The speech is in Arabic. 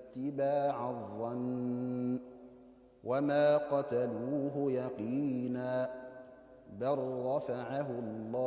اتباع الظن وما قتلوه يقينا بل رفعه الله